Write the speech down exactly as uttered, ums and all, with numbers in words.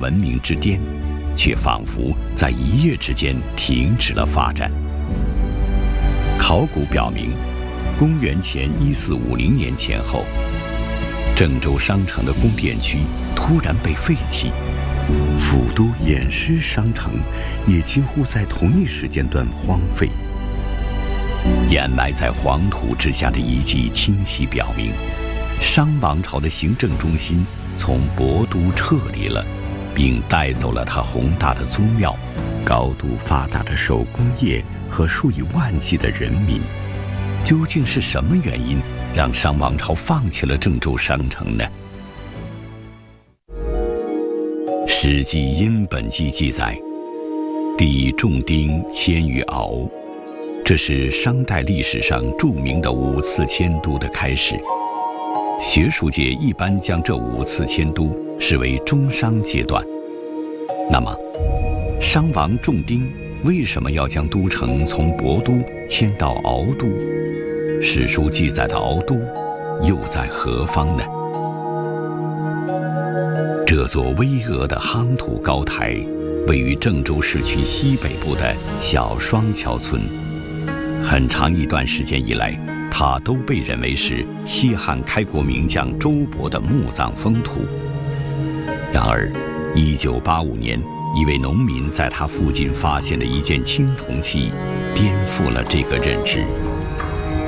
文明之巅，却仿佛在一夜之间停止了发展。考古表明，公元前一四五零年前后，郑州商城的宫殿区突然被废弃，府都偃师商城也几乎在同一时间段荒废。掩埋在黄土之下的遗迹清晰表明，商王朝的行政中心从亳都撤离了，并带走了它宏大的宗庙、高度发达的手工业和数以万计的人民。究竟是什么原因让商王朝放弃了郑州商城呢？《史记·殷本纪》记载，帝重丁迁于敖，这是商代历史上著名的五次迁都的开始。学术界一般将这五次迁都视为中商阶段。那么，商王重丁为什么要将都城从亳都迁到敖都？史书记载的敖都又在何方呢？这座巍峨的夯土高台位于郑州市区西北部的小双桥村，很长一段时间以来，它都被认为是西汉开国名将周勃的墓葬封土。然而一九八五年，一位农民在他附近发现的一件青铜器颠覆了这个认知。